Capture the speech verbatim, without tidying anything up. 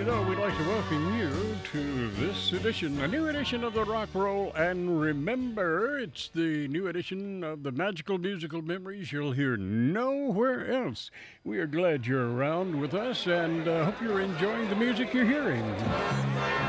know, we'd like to welcome you to this edition, a new edition of the Rock Roll. And remember, it's the new edition of the magical musical memories you'll hear nowhere else. We are glad you're around with us and uh, hope you're enjoying the music you're hearing.